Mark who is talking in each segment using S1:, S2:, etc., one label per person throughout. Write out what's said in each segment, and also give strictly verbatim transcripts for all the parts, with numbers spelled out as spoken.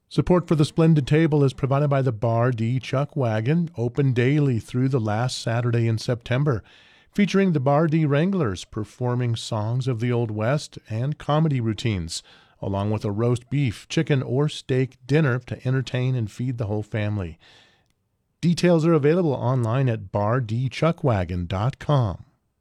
S1: Support for the Splendid Table is provided by the Bar D Chuck Wagon, open daily through the last Saturday in September, featuring the Bar D Wranglers performing songs of the Old West and comedy routines, along with a roast beef, chicken, or steak dinner to entertain and feed the whole family. Details are available online at bar d chuck wagon dot com.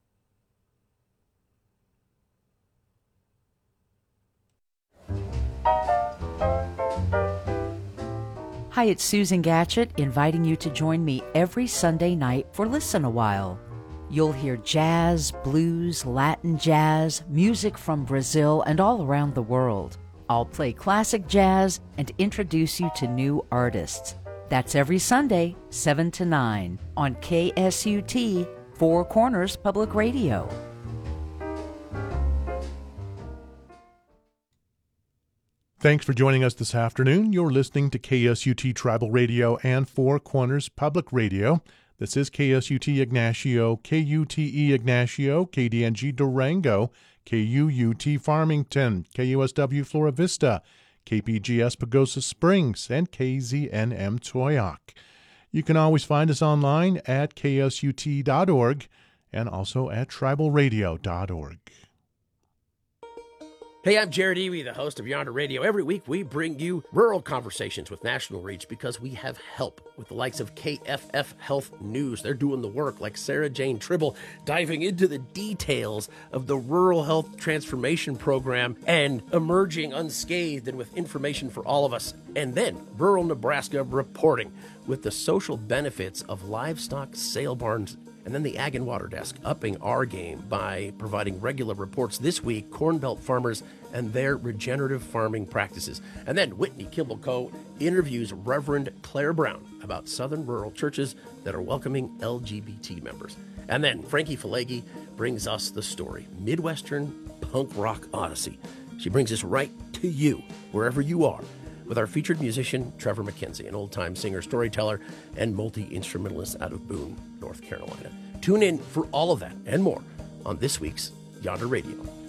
S2: Hi, it's Susan Gatchett inviting you to join me every Sunday night for Listen a While. You'll hear jazz, blues, Latin jazz, music from Brazil and all around the world. I'll play classic jazz and introduce you to new artists. That's every Sunday, seven to nine, on K S U T, Four Corners Public Radio.
S1: Thanks for joining us this afternoon. You're listening to K S U T Tribal Radio and Four Corners Public Radio. This is K S U T Ignacio, K U T E Ignacio, K D N G Durango, K U U T Farmington, K U S W Flora Vista, K P G S Pagosa Springs, and K Z N M Toyoak. You can always find us online at K S U T dot org and also at tribal radio dot org.
S3: Hey, I'm Jared Ewey, the host of Yonder Radio. Every week we bring you rural conversations with national reach because we have help with the likes of K F F Health News. They're doing the work, like Sarah Jane Tribble, diving into the details of the Rural Health Transformation Program and emerging unscathed and with information for all of us. And then Rural Nebraska Reporting with the social benefits of livestock sale barns. And then the Ag and Water Desk, upping our game by providing regular reports this week, Corn Belt farmers and their regenerative farming practices. And then Whitney Kimball Co. interviews Reverend Claire Brown about Southern rural churches that are welcoming L G B T members. And then Frankie Falegi brings us the story, Midwestern Punk Rock Odyssey. She brings us right to you, wherever you are, with our featured musician, Trevor McKenzie, an old-time singer, storyteller, and multi-instrumentalist out of Boone, North Carolina. Tune in for all of that and more on this week's Yonder Radio.